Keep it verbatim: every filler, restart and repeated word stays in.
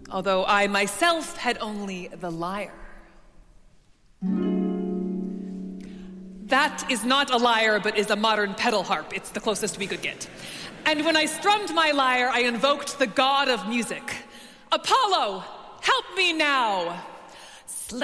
although I myself had only the lyre. That is not a lyre, but is a modern pedal harp. It's the closest we could get. And when I strummed my lyre, I invoked the god of music. Apollo, help me now!